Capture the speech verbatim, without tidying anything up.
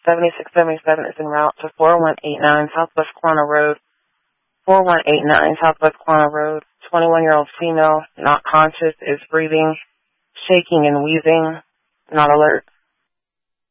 seventy-six seventy-seven is en route to four one eight nine Southwest Quanah Road. four one eight nine Southwest Quanah Road. twenty-one-year-old female, not conscious, is breathing, shaking and wheezing, not alert.